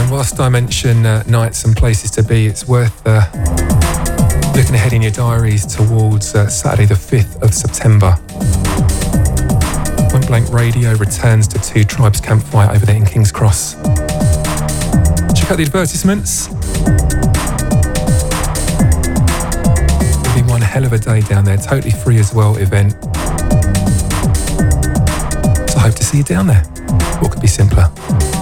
whilst I mention nights and places to be, it's worth looking ahead in your diaries towards Saturday the 5th of September. Point Blank Radio returns to Two Tribes Campfire over there in King's Cross. Check out the advertisements. It'll be one hell of a day down there, totally free as well event. So I hope to see you down there. What could be simpler?